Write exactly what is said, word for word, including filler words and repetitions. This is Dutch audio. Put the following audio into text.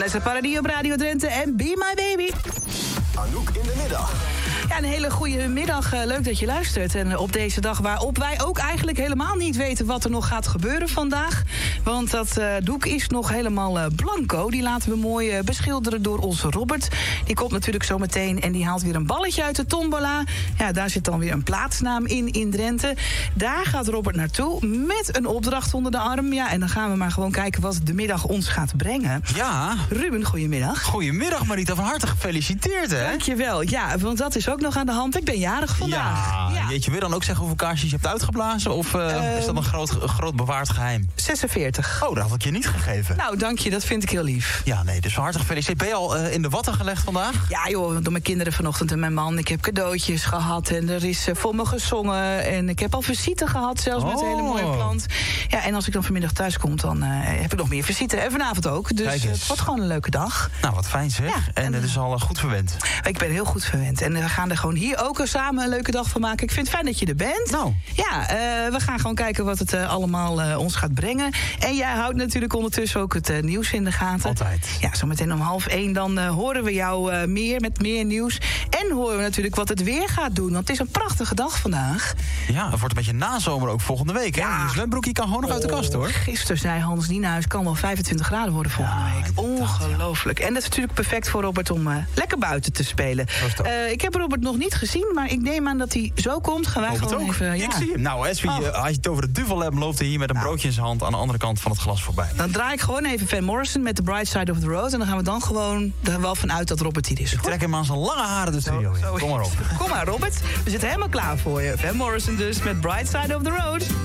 Vanessa Paradis op Radio Drenthe en Be My Baby. Anouk in de middag. Ja, een hele goede middag. Uh, leuk dat je luistert. En uh, op deze dag waarop wij ook eigenlijk helemaal niet weten wat er nog gaat gebeuren vandaag. Want dat uh, doek is nog helemaal uh, blanco. Die laten we mooi uh, beschilderen door onze Robert. Die komt natuurlijk zo meteen en die haalt weer een balletje uit de tombola. Ja, daar zit dan weer een plaatsnaam in, in Drenthe. Daar gaat Robert naartoe met een opdracht onder de arm. Ja, en dan gaan we maar gewoon kijken wat de middag ons gaat brengen. Ja. Ruben, goedemiddag. Goedemiddag Marita, van harte gefeliciteerd hè. Dankjewel. Ja, want dat is ook nog aan de hand. Ik ben jarig vandaag. Ja, ja. Jeetje, wil je dan ook zeggen hoeveel kaarsjes je hebt uitgeblazen? Of uh, uh, is dat een groot, groot bewaard geheim? zesenveertig. Oh, dat had ik je niet gegeven. Nou, dank je. Dat vind ik heel lief. Ja, nee, dus van harte gefeliciteerd. Ben je al uh, in de watten gelegd vandaag? Ja joh, door mijn kinderen vanochtend en mijn man. Ik heb cadeautjes gehad en er is uh, voor me gezongen. En ik heb al visite gehad, zelfs oh. met een hele mooie plant. Ja, en als ik dan vanmiddag thuis kom, dan uh, heb ik nog meer visite. En vanavond ook. Dus uh, het wordt gewoon een leuke dag. Nou, wat fijn zeg. Ja, en het is al uh, goed verwend. Ik ben heel goed verwend. En we gaan er gewoon hier ook samen een leuke dag van maken. Ik vind het fijn dat je er bent. Nou. Ja, uh, we gaan gewoon kijken wat het uh, allemaal uh, ons gaat brengen. En jij houdt natuurlijk ondertussen ook het uh, nieuws in de gaten. Altijd. Ja, zometeen om half één dan uh, horen we jou uh, meer met meer nieuws. En horen we natuurlijk wat het weer gaat doen. Want het is een prachtige dag vandaag. Ja, het wordt een beetje nazomer ook volgende week. Hè? Ja. Je zwembroekje kan gewoon nog oh, uit de kast hoor. Gisteren zei Hans Nienhuis, kan wel vijfentwintig graden worden volgende ja, week. Ongelooflijk. Ja. En dat is natuurlijk perfect voor Robert om uh, lekker buiten te spelen. Uh, ik heb Robert nog niet gezien, maar ik neem aan dat hij zo komt. Gaan wij Robert gewoon ook. even... Ja. Ik zie hem. Nou, Eswie, oh. uh, als je het over de duvel hebt, loopt hij hier met een nou. broodje in zijn hand aan de andere kant van het glas voorbij. Dan draai ik gewoon even Van Morrison met The Bright Side of the Road. En dan gaan we dan gewoon er wel vanuit dat Robert hier is. Ik trek hem aan zijn lange haren de studio in. Kom maar op. Kom maar, Robert. We zitten helemaal klaar voor je. Van Morrison dus met Bright Side of the Road.